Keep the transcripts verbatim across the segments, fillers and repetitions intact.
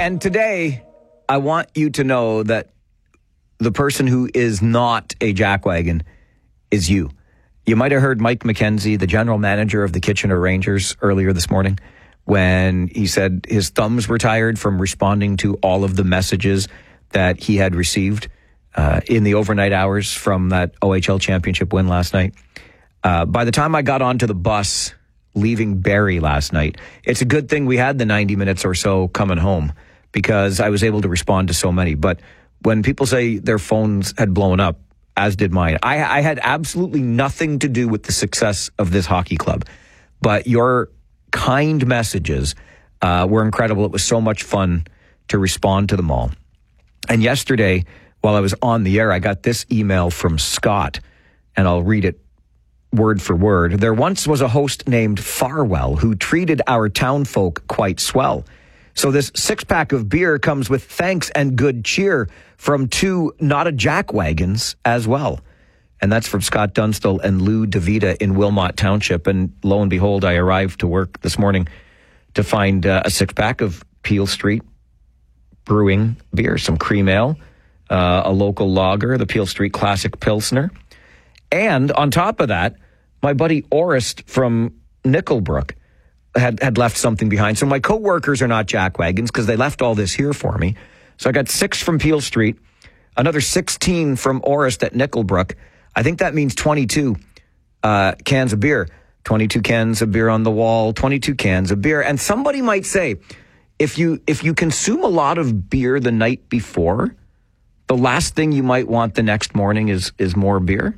And today, I want you to know that the person who is not a jackwagon is you. You might have heard Mike McKenzie, the general manager of the Kitchener Rangers, earlier this morning when he said his thumbs were tired from responding to all of the messages that he had received uh, in the overnight hours from that O H L championship win last night. Uh, by the time I got onto the bus leaving Barrie last night, it's a good thing we had the ninety minutes or so coming home because I was able to respond to so many. But when people say their phones had blown up, as did mine, I, I had absolutely nothing to do with the success of this hockey club. But your kind messages uh, were incredible. It was so much fun to respond to them all. And yesterday, while I was on the air, I got this email from Scott, and I'll read it word for word. There once was a host named Farwell who treated our townfolk quite swell. So this six-pack of beer comes with thanks and good cheer from two not-a-jackwagons as well. And that's from Scott Dunstall and Lou DeVita in Wilmot Township. And lo and behold, I arrived to work this morning to find uh, a six-pack of Peel Street Brewing beer, some cream ale, uh, a local lager, the Peel Street Classic Pilsner. And on top of that, my buddy Orest from Nickelbrook had, had left something behind. So my coworkers are not jackwagons because they left all this here for me. So I got six from Peel Street, another sixteen from Orest at Nickelbrook. I think that means twenty-two uh, cans of beer. twenty-two cans of beer on the wall, twenty-two cans of beer. And somebody might say, if you if you consume a lot of beer the night before, the last thing you might want the next morning is is more beer.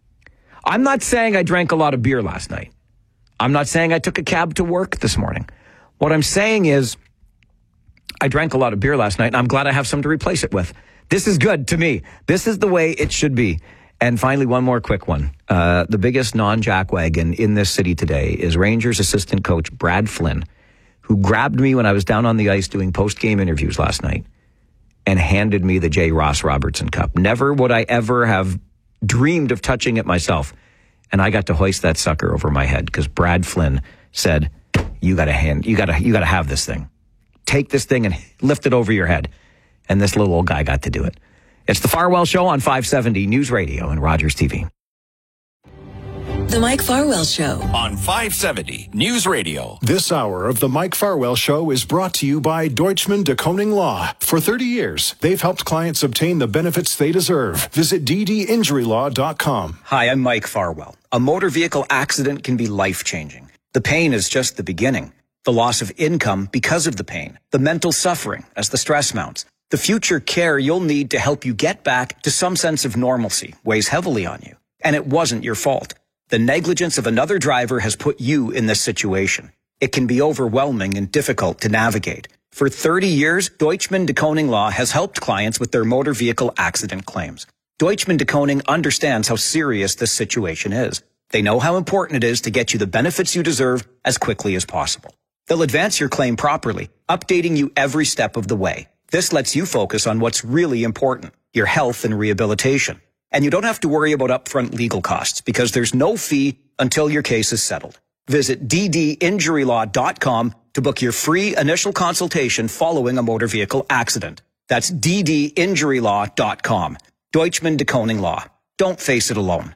I'm not saying I drank a lot of beer last night. I'm not saying I took a cab to work this morning. What I'm saying is I drank a lot of beer last night, and I'm glad I have some to replace it with. This is good to me. This is the way it should be. And finally, one more quick one. Uh, the biggest non-jackwagon in this city today is Rangers assistant coach Brad Flynn, who grabbed me when I was down on the ice doing post-game interviews last night and handed me the J. Ross Robertson Cup. Never would I ever have dreamed of touching it myself. And I got to hoist that sucker over my head because Brad Flynn said, you got to hand, you got to, you got to have this thing. Take this thing and lift it over your head. And this little old guy got to do it. It's the Farwell Show on five seventy News Radio and Rogers T V. The Mike Farwell Show on five seventy News Radio. This hour of the Mike Farwell Show is brought to you by Deutschman de Koning Law. For thirty years, they've helped clients obtain the benefits they deserve. Visit d d injury law dot com. Hi, I'm Mike Farwell. A motor vehicle accident can be life-changing. The pain is just the beginning. The loss of income because of the pain. The mental suffering as the stress mounts. The future care you'll need to help you get back to some sense of normalcy weighs heavily on you. And it wasn't your fault. The negligence of another driver has put you in this situation. It can be overwhelming and difficult to navigate. For thirty years, Deutschman de Koning Law has helped clients with their motor vehicle accident claims. Deutschman de Koning understands how serious this situation is. They know how important it is to get you the benefits you deserve as quickly as possible. They'll advance your claim properly, updating you every step of the way. This lets you focus on what's really important, your health and rehabilitation. And you don't have to worry about upfront legal costs because there's no fee until your case is settled. Visit d d injury law dot com to book your free initial consultation following a motor vehicle accident. That's d d injury law dot com. Deutschman de Koning Law. Don't face it alone.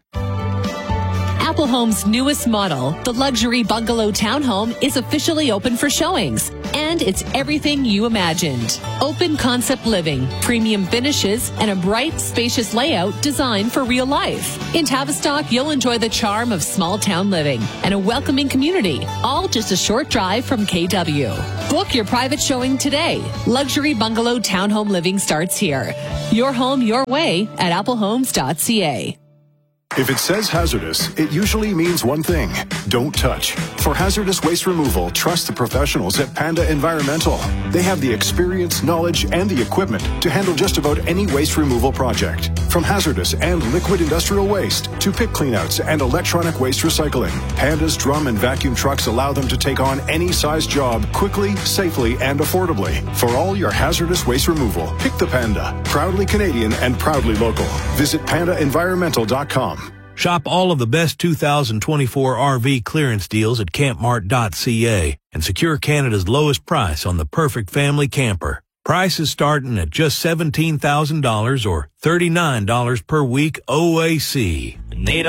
Apple Home's newest model, the luxury bungalow townhome, is officially open for showings. And it's everything you imagined. Open concept living, premium finishes, and a bright, spacious layout designed for real life. In Tavistock, you'll enjoy the charm of small town living and a welcoming community, all just a short drive from K W. Book your private showing today. Luxury bungalow townhome living starts here. Your home, your way at apple homes dot c a. If it says hazardous, it usually means one thing: don't touch. For hazardous waste removal, trust the professionals at Panda Environmental. They have the experience, knowledge, and the equipment to handle just about any waste removal project. From hazardous and liquid industrial waste to pit cleanouts and electronic waste recycling, Panda's drum and vacuum trucks allow them to take on any size job quickly, safely, and affordably. For all your hazardous waste removal, pick the Panda. Proudly Canadian and proudly local. Visit panda environmental dot com. Shop all of the best two thousand twenty-four R V clearance deals at camp mart dot c a and secure Canada's lowest price on the perfect family camper. Prices starting at just seventeen thousand dollars or thirty-nine dollars per week O A C. Need